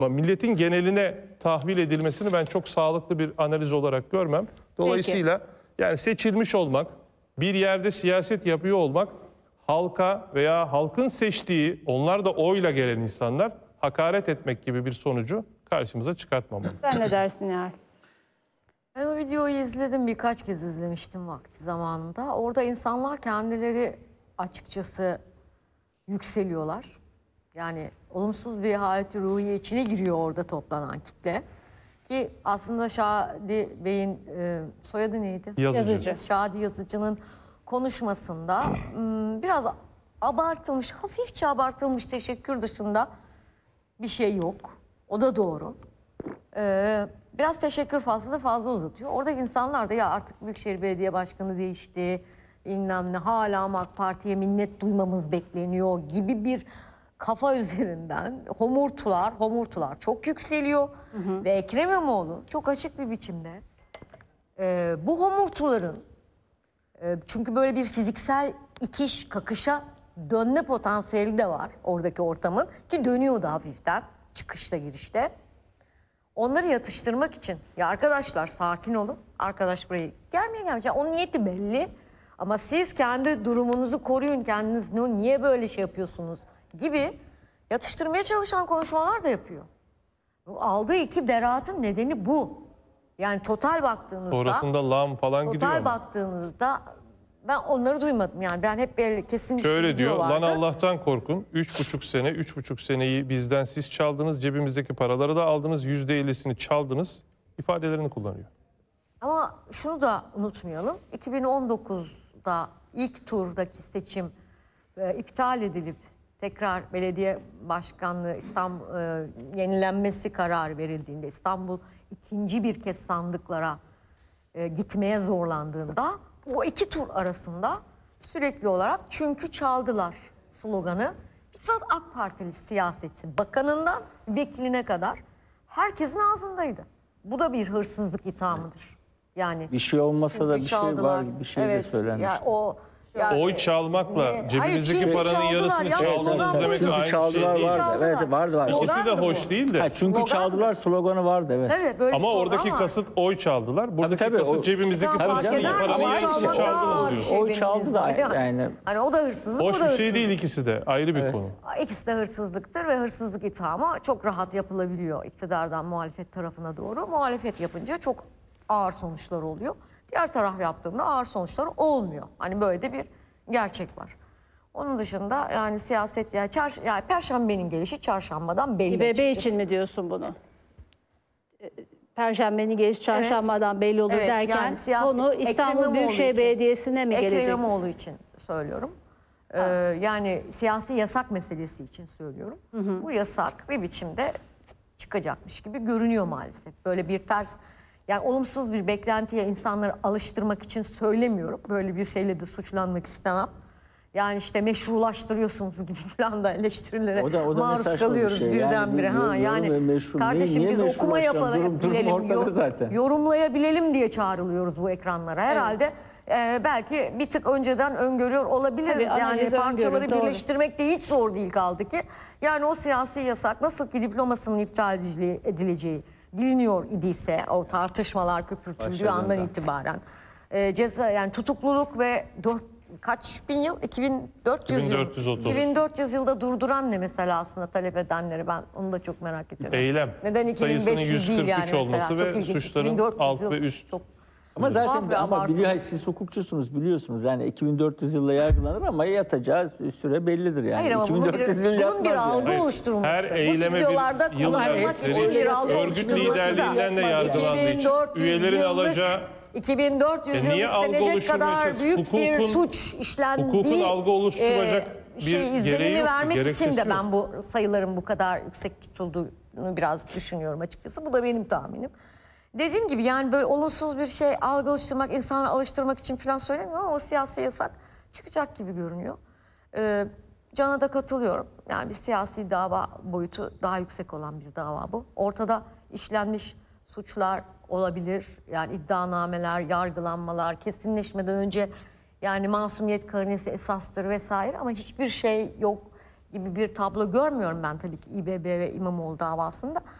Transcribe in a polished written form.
Ama milletin geneline tahvil edilmesini ben çok sağlıklı bir analiz olarak görmem. Dolayısıyla yani seçilmiş olmak, bir yerde siyaset yapıyor olmak, halka veya halkın seçtiği, onlar da oyla gelen insanlar hakaret etmek gibi bir sonucu karşımıza çıkartmamalı. Sen ne dersin yani? Ben o videoyu izledim, birkaç kez izlemiştim vakti zamanında. Orada insanlar kendileri açıkçası yükseliyorlar. Yani olumsuz bir haleti ruhiye içine giriyor orada toplanan kitle. Ki aslında Şadi Bey'in soyadı neydi? Yazıcı. Şadi Yazıcı'nın konuşmasında biraz abartılmış, hafifçe abartılmış teşekkür dışında bir şey yok. O da doğru. Biraz teşekkür fazla uzatıyor. Orada insanlar da ya artık Büyükşehir Belediye Başkanı değişti, bilmem ne, hala AK Parti'ye minnet duymamız bekleniyor gibi bir kafa üzerinden homurtular çok yükseliyor. Ve Ekrem İmamoğlu çok açık bir biçimde bu homurtuların çünkü böyle bir fiziksel itiş, kakışa dönme potansiyeli de var oradaki ortamın ki dönüyor da hafiften çıkışta girişte. Onları yatıştırmak için ya arkadaşlar sakin olun. Arkadaş burayı gelmeyecek. Yani onun niyeti belli. Ama siz kendi durumunuzu koruyun. Kendiniz niye böyle şey yapıyorsunuz gibi yatıştırmaya çalışan konuşmalar da yapıyor. Aldığı iki beraatın nedeni bu. Yani total baktığınızda. Sonrasında lağım falan gidiyor Total ama. baktığınızda ben onları duymadım. Yani ben hep böyle kesilmiş Şöyle bir diyor, video vardı. lan Allah'tan korkun. 3,5 seneyi bizden siz çaldınız. Cebimizdeki paraları da aldınız. %50'sini çaldınız. İfadelerini kullanıyor. Ama şunu da unutmayalım. 2019'da ilk turdaki seçim iptal edilip tekrar belediye başkanlığı yenilenmesi kararı verildiğinde İstanbul ikinci bir kez sandıklara gitmeye zorlandığında o iki tur arasında sürekli olarak çünkü çaldılar sloganı bizzat AK Partili siyasetçi bakanından vekiline kadar herkesin ağzındaydı. Bu da bir hırsızlık ithamıdır. Yani Bir şey olmasa da çünkü bir şey çaldılar. var, bir şey de Evet, söylenmiş. Oy çalmakla cebimizdeki çünkü paranın çaldılar yarısını ya, çaldınız slogan demek buydu. aynı Çünkü şey çaldılar değil. vardı. Evet, vardı. İkisi de Slogandı hoş bu. değil de. Ha, çünkü Slogan çaldılar sloganı vardı, evet. Evet, böyle Ama bir slogan oradaki var. kasıt oy çaldılar. Buradaki Tabii, kasıt o- cebimizdeki Tamam, fark paranın eder mi? paranın Oy yarısını çalmak daha çaldınız ağır bir diyor. şey Oy benim çaldı da iznimde. yani. Hani o da hırsızlık, Hoş o da bir hırsızlık. şey değil ikisi de. Ayrı bir konu. İkisi de hırsızlıktır ve hırsızlık ithamı çok rahat yapılabiliyor iktidardan muhalefet tarafına doğru. Muhalefet yapınca çok ağır sonuçlar oluyor. Diğer taraf yaptığında ağır sonuçlar olmuyor. Hani böyle de bir gerçek var. Onun dışında yani siyaset yani Perşembenin gelişi çarşambadan belli İBB açıkçası. için mi diyorsun bunu? Perşembenin gelişi çarşambadan belli olur Evet, derken yani siyasi- konu Ekrem İstanbul İmamoğlu Büyükşehir için. Belediyesi'ne mi Ekrem gelecek? İmamoğlu için söylüyorum. Yani siyasi yasak meselesi için söylüyorum. Bu yasak bir biçimde çıkacakmış gibi görünüyor maalesef. Böyle bir ters yani olumsuz bir beklentiye insanları alıştırmak için söylemiyorum. Böyle bir şeyle de suçlanmak istemem. Yani işte meşrulaştırıyorsunuz gibi falan da eleştirilere O da ne maruz saçma bir kalıyoruz şey. birdenbire. Yani Ha bir yani yorum ve meşru. kardeşim Niye biz okuma meşrulaştıralım? Durum yapabilelim, ortada zaten. yorumlayabilelim diye çağrılıyoruz bu ekranlara. Herhalde belki bir tık önceden öngörüyor olabiliriz. Tabii, Yani analiz parçaları öngörü, doğru. birleştirmek de hiç zor değil kaldı ki. Yani o siyasi yasak nasıl ki diplomasının iptal edileceği biliniyor idiyse o tartışmalar köpürtüldüğü Başladı andan da. itibaren ceza yani tutukluluk ve kaç bin yıl? 2400 yıl. 2430. 2400 yılda durduran ne mesela aslında talep edenleri ben onu da çok merak ediyorum. Eylem. Neden Sayısının 2500 değil 143 yani mesela? olması Çok ve ilginç. suçların 2400 alt yıl ve üst. çok Ama tuhaf zaten ve ama abartılı. siz hukukçusunuz biliyorsunuz. Yani 2400 yılda yargılanır ama yatacağı süre bellidir yani. Hayır ama bunun 2400 yıl bir yatmaz yani. algı Hayır, oluşturulması. her Bu eyleme bir videolarda yıl kullanılmak vermek için bir algı örgüt oluşturulması liderliğinden de da. yargılandığı için 2400 üyelerin yıllık, alacağı 2400 yıl niye algı istenecek kadar oluşturmayacağız? büyük bir Hukukun- suç işlendiği hukukun algı oluşturacak bir gereği izlenimi yok, vermek için gerekçesi de yok. ben bu sayıların bu kadar yüksek tutulduğunu biraz düşünüyorum açıkçası. Bu da benim tahminim. Dediğim gibi yani böyle olumsuz bir şey algı oluşturmak, insanı alıştırmak için falan söylemiyorum ama o siyasi yasak çıkacak gibi görünüyor. Can'a da katılıyorum. Yani bir siyasi dava boyutu daha yüksek olan bir dava bu. Ortada işlenmiş suçlar olabilir. Yani iddianameler, yargılanmalar kesinleşmeden önce yani masumiyet karinesi esastır vesaire ama hiçbir şey yok. gibi bir tablo görmüyorum ben tabii ki İBB ve İmamoğlu davasında.